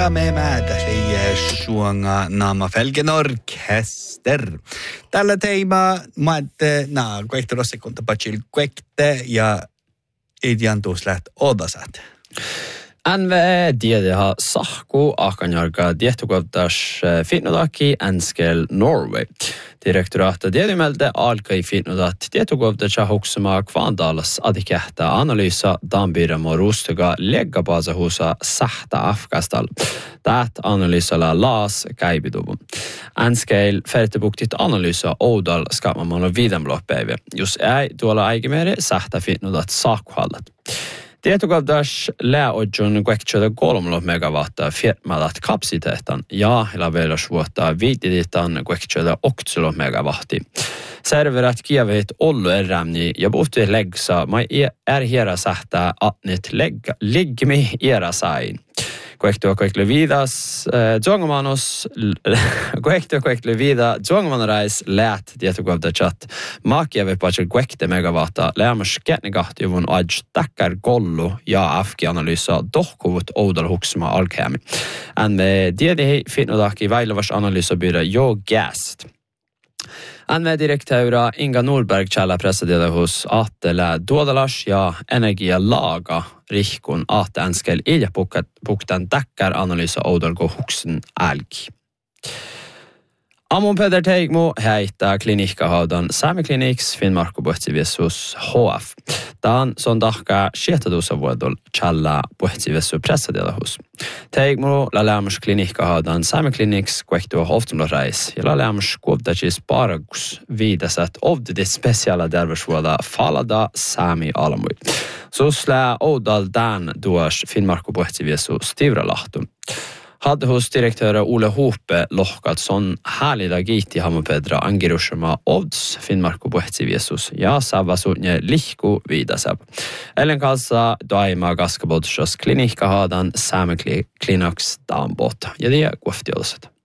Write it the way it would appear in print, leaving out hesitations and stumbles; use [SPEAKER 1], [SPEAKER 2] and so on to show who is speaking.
[SPEAKER 1] me määrä suonga naama Felgen Orkester. Tällä teema maatte kuehtoros sekunta patsil kuekte ja idean tuus läht odasat.
[SPEAKER 2] NVE diediha sahku ahkanjarga diehtukovtas fitnodaki enskel Norway. Direktoratet diedimelde alkai fitnodat diehtukovtas huksuma kvandalas adikehta analysa dambiramo rustuga leggabasahusa sahta afkastal. Tät analysala laas käibiduvun. Enskel fertebuktit analysa oudal skapmamano vidamloppäivä. Jos ei tuolla aikimere sahta fitnodat sahkuhallat. Tietokavdas lääodjun kuektsötä 3 megawatta firmadat kapsiteetan ja lavelos vuotta viitiditan kuektsötä 8 megawatti. Serverat kievit ollu erämni ja puhti leggsa mai hiera sähtää atnit liggmi era sain. Kuektua vidas zongamanos lät tietokavda chat maakieve patsil kuekte megawatta lämmäs ketnigahtivun adj takkar gollu ja afki-analysa dohkuvut oudal huksuma alkeami. Me diedi fitnodaki väilavas analysabyrå jo gäst. NV-direktöra Inga Norberg källa pressade hos Attela Duodalas ja energialaga rihkun att enskel iljapuktan takkar analysa oudalgo huksen älg. Amon Peder Teigmo heitä klinikkahaudan Sami-kliniks Finnmarko Pohtsivesus HF. Dan som dahka sietadusa vuodol challa Pohtsivesu pressadela-hus. Teigmo la lämmäs klinikkahaudan Sami-kliniks kuektua oftumloreis ja la lämmäs kuovdachis paragus viidasat ovdidit speciala derversvuoda falada Sami alamui. Susla oudal dan duas Finnmarko Pohtsivesu stivralahtun. Hade hos direktöra Ole Hope lohkat son härliga gitti hamopedra angirusama odds Finnmarko Pohtsivesus ja savasutne lihku vidasab. Ellen kanssa daima gaskabodsos klinikkahadan Sami-kliniks dambot. Ja det är gåftiodoset.